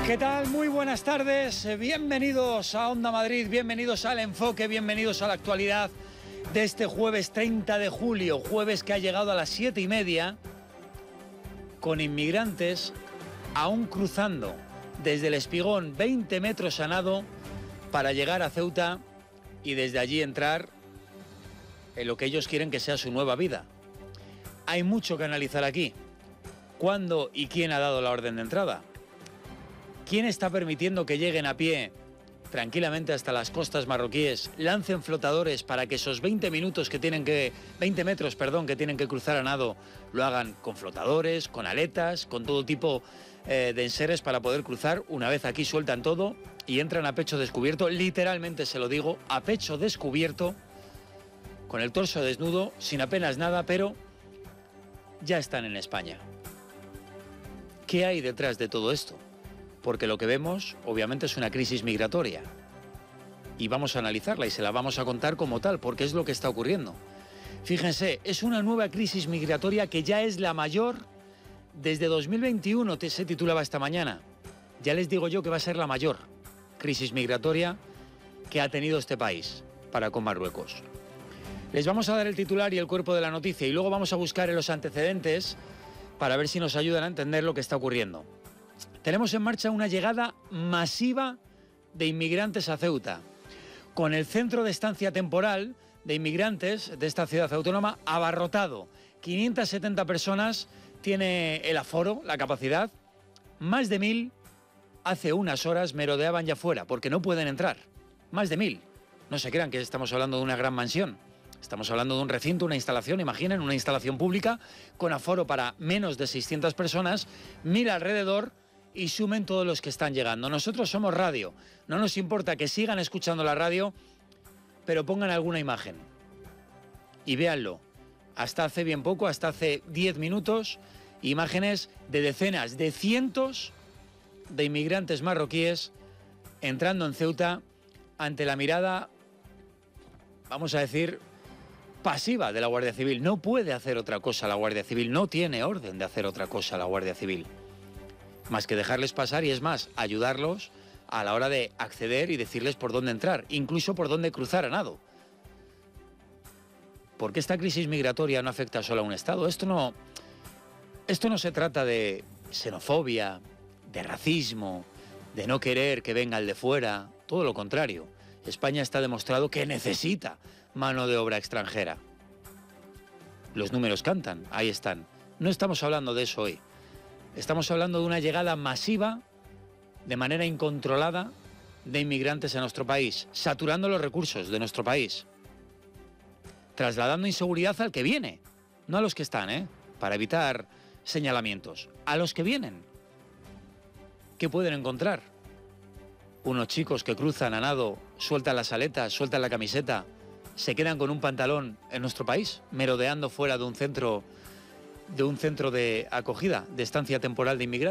¿Qué tal? Muy buenas tardes, bienvenidos a Onda Madrid, bienvenidos al Enfoque, bienvenidos a la actualidad de este jueves 30 de julio, jueves que ha llegado a las 7:30, con inmigrantes aún cruzando desde el Espigón 20 metros a nado para llegar a Ceuta y desde allí entrar en lo que ellos quieren que sea su nueva vida. Hay mucho que analizar aquí. ¿Cuándo y quién ha dado la orden de entrada? ¿Quién está permitiendo que lleguen a pie tranquilamente hasta las costas marroquíes, lancen flotadores para que esos 20 metros que tienen que cruzar a nado lo hagan con flotadores, con aletas, con todo tipo de enseres para poder cruzar? Una vez aquí sueltan todo y entran a pecho descubierto, literalmente se lo digo, a pecho descubierto, con el torso desnudo, sin apenas nada, pero ya están en España. ¿Qué hay detrás de todo esto? Porque lo que vemos, obviamente, es una crisis migratoria. Y vamos a analizarla y se la vamos a contar como tal, porque es lo que está ocurriendo. Fíjense, es una nueva crisis migratoria que ya es la mayor desde 2021, se titulaba esta mañana. Ya les digo yo que va a ser la mayor crisis migratoria que ha tenido este país para con Marruecos. Les vamos a dar el titular y el cuerpo de la noticia y luego vamos a buscar en los antecedentes para ver si nos ayudan a entender lo que está ocurriendo. Tenemos en marcha una llegada masiva de inmigrantes a Ceuta, con el centro de estancia temporal de inmigrantes de esta ciudad autónoma abarrotado. 570 personas tiene el aforo, la capacidad. Más de 1000 hace unas horas merodeaban ya fuera, porque no pueden entrar. Más de 1000. No se crean que estamos hablando de una gran mansión. Estamos hablando de un recinto, una instalación, imaginen, una instalación pública con aforo para menos de 600 personas, 1000 alrededor, y sumen todos los que están llegando. Nosotros somos radio, no nos importa que sigan escuchando la radio, pero pongan alguna imagen y véanlo. Hasta hace bien poco, hasta hace 10 minutos, imágenes de decenas, de cientos de inmigrantes marroquíes entrando en Ceuta ante la mirada, vamos a decir, pasiva de la Guardia Civil. No puede hacer otra cosa la Guardia Civil, no tiene orden de hacer otra cosa la Guardia Civil, más que dejarles pasar y, es más, ayudarlos a la hora de acceder y decirles por dónde entrar, incluso por dónde cruzar a nado. Porque esta crisis migratoria no afecta solo a un Estado. Esto no se trata de xenofobia, de racismo, de no querer que venga el de fuera. Todo lo contrario. España está demostrado que necesita mano de obra extranjera. Los números cantan, ahí están. No estamos hablando de eso hoy. Estamos hablando de una llegada masiva, de manera incontrolada, de inmigrantes a nuestro país, saturando los recursos de nuestro país, trasladando inseguridad al que viene, no a los que están, para evitar señalamientos, a los que vienen. ¿Qué pueden encontrar? Unos chicos que cruzan a nado, sueltan las aletas, sueltan la camiseta, se quedan con un pantalón en nuestro país, merodeando fuera de un centro de acogida, de estancia temporal de inmigrantes.